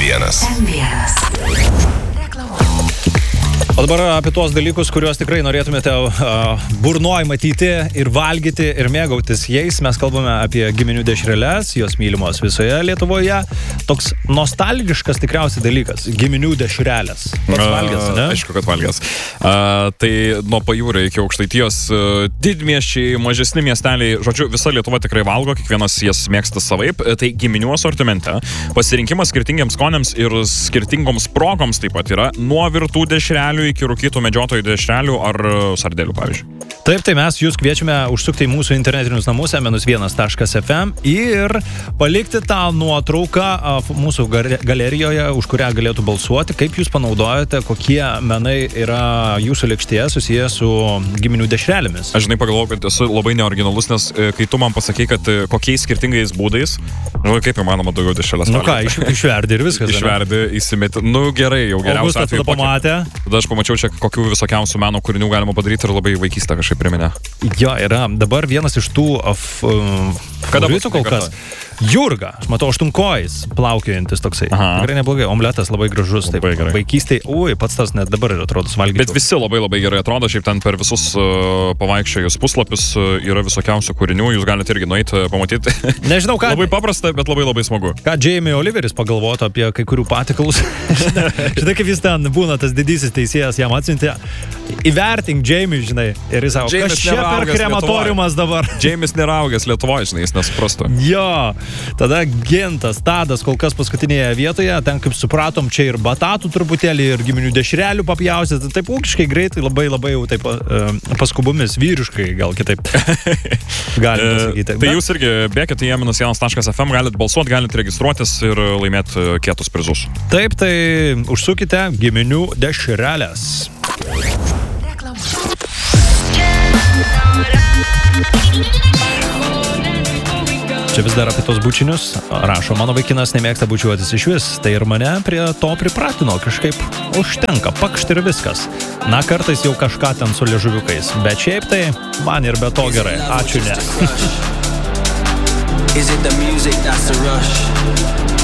O dabar apie tuos dalykus, kuriuos tikrai norėtumėte burnoj matyti ir valgyti ir mėgautis jais. Mes kalbame apie giminių dešreles, jos mylimos visoje Lietuvoje. Toks nostalgiškas tikriausiai dalykas – giminių dešrelės. Pats valgęs, ne? Aišku, kad valgęs. Tai nuo Pajūrio iki Aukštaitijos didmiesčiai, mažesni miesteliai, žodžiu, visa Lietuva tikrai valgo, kiekvienas jas mėgsta savaip. Tai giminių asortimente pasirinkimas skirtingiams skoniams ir skirtingoms progoms taip pat yra nuo virtų dešrelių iki rūkytų medžiotojų dešrelių ar sardelių, pavyzdžiui. Taip, tai mes jūs kviečiame užsukti į mūsų internetinius namus -1.fm ir palikti tą nuotrauką mūsų galerijoje, už kurią galėtų balsuoti, kaip jūs panaudojate, kokie menai yra jūsų lėkštėje susiję su giminių dešrelėmis. Aš žinai pagalvojau, kad esu labai neoriginalus, nes kai tu man pasakei, kad kokiais skirtingais būdais, kaip įmanoma daugiau dešrelės. Nu ką, išverdi ir viskas. Išverdi, įsimeti. Nu gerai, jau geriausia atveju. Tada aš pamačiau čia, kokių visokiausių meno kūrinių galima padaryti ir labai vaikystę kažkaip priminė. Jo, yra dabar vienas iš tų favoritų kol kas. Jurga, aš matau, aštunkojais plaukiojantis toksai. Tikrai neblogai, omletas labai gražus. Taip, vaikystėj, pats tas net dabar atrodo suvalgyti. Bet visi labai labai gerai atrodo, šiaip ten per visus pavaikščiojus puslapius yra visokiausių kūrinių, jūs galite irgi nueiti, pamatyti. Nežinau, ką. Labai paprasta, bet labai labai smagu. Ką Jamie Oliveris pagalvotų apie kai kurių patikalus. Žinai, kaip jis ten būna, tas didysis teisėjas jam atsiuntė. Įvertink Jamie, žinai, ir jis sako, kas čia per krematoriumas dabar. Jamies nėra augęs Lietuvoje, žinai, jis nesuprastų. Jo, tada Gintas, Tadas kol kas paskutinėje vietoje, ten kaip supratom, čia ir batatų truputėlį, ir giminių dešrelių papjausyti, taip ūkiškai greitai, labai jau taip paskubomis, vyriškai gal kitaip. Galime pasakyti. Tai jūs irgi bėkite į -1.fm, galite balsuoti, galite registruotis ir laimėti kietus prizus. Taip, tai užsukite giminių dešrelės. Čia vis dar apie tos bučinius rašo, mano vaikinas nemėgsta bučiuotis iš vis, tai ir mane prie to pripratino, kažkaip užtenka, pakšt ir viskas. Na, kartais jau kažką ten su liežuviukais, bet šiaip tai man ir be to gerai, ačiū ne.